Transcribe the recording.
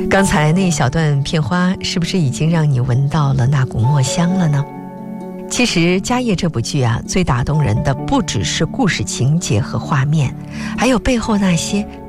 刚才那一小段片花，是不是已经让你闻到了那股墨香了呢？其实《家业》这部剧啊，最打动人的不只是故事情节和画面，还有背后那些